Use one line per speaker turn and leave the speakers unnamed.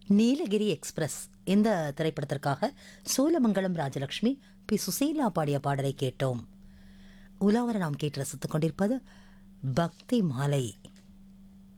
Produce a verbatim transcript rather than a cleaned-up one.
Nilgiri express இந்த திரைப்படத்திற்காக Cholamangalam Rajalakshmi B Susheela பாடிய பாடலை கேட்டோம். உலாவர நாம் கேட்டு ரசித்துக் கொண்டிருப்பது பக்தி மாலை.